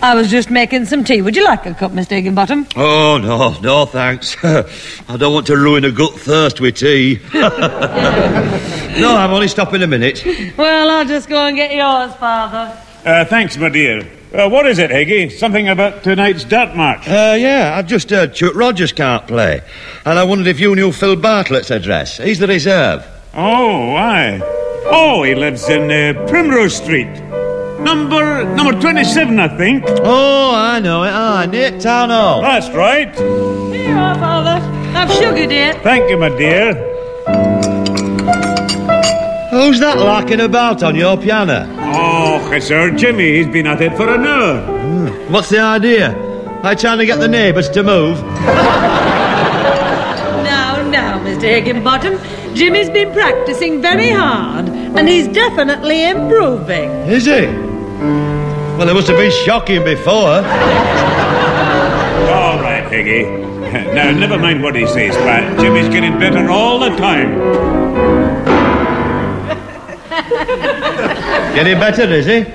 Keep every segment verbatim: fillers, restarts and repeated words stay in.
I was just making some tea. Would you like a cup, Mister Higginbottom? Oh, no, no, thanks. I don't want to ruin a gut thirst with tea. No, I'm only stopping a minute. Well, I'll just go and get yours, Father. Uh, thanks, my dear. Uh, what is it, Higgy? Something about tonight's dart match? Uh, yeah, I've just heard Chuck Rogers can't play. And I wondered if you knew Phil Bartlett's address. He's the reserve. Oh, aye. Oh, he lives in uh, Primrose Street. Number number twenty-seven, I think. Oh, I know it. Ah, near Town Hall. That's right. Here you are, Father. I've sugared it. Thank you, my dear. Who's that larking about on your piano? Oh, it's our Jimmy. He's been at it for an hour. Mm. What's the idea? Are you trying to get the neighbours to move? Now, now, Mister Higginbottom. Jimmy's been practising very hard, and he's definitely improving. Is he? Well, it must have been shocking before. All right, Higgy. Now, never mind what he says, Pat. Jimmy's getting better all the time. Getting better, is he?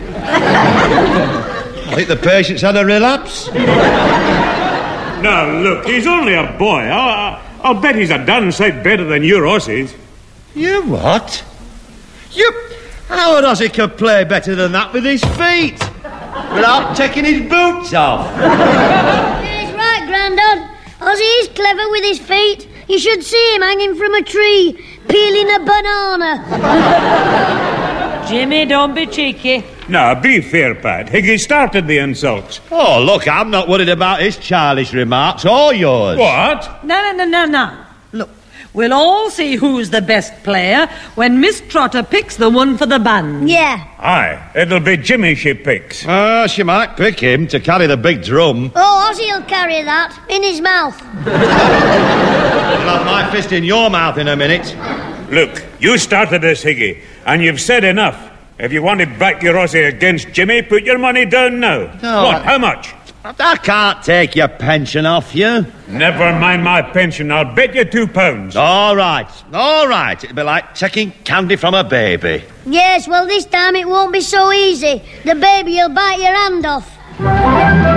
I think the patient's had a relapse. Now, look, he's only a boy. I'll, I'll bet he's a darn sight better than your Aussies. You what? You... How an Aussie could play better than that with his feet? Without taking his boots off. He's right, Grandad. Ozzy is clever with his feet. You should see him hanging from a tree, peeling a banana. Jimmy, don't be cheeky. Now, be fair, Pat. Higgy started the insults. Oh, look, I'm not worried about his childish remarks or yours. What? No, no, no, no, no. Look, we'll all see who's the best player when Miss Trotter picks the one for the band. Yeah. Aye, it'll be Jimmy she picks. Ah, uh, she might pick him to carry the big drum. Oh, Ozzy'll carry that in his mouth. I'll have my fist in your mouth in a minute. Look, you started this, Higgy, and you've said enough. If you want to back your Aussie against Jimmy, put your money down now. No, what, I... how much? I can't take your pension off you. Never mind my pension. I'll bet you two pounds. All right, all right. It'll be like taking candy from a baby. Yes, well, this time it won't be so easy. The baby will bite your hand off.